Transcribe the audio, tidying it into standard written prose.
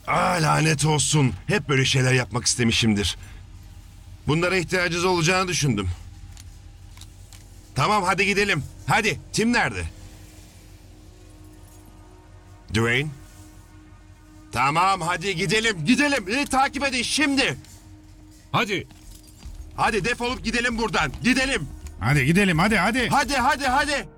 Lanet olsun. Hep böyle şeyler yapmak istemişimdir. Bunlara ihtiyacınız olacağını düşündüm. Tamam, hadi gidelim. Hadi, Tim nerede? Dwayne? Tamam, hadi gidelim, gidelim. Takip edin şimdi. Hadi. Hadi defolup gidelim buradan. Gidelim. Hadi gidelim hadi. Hadi.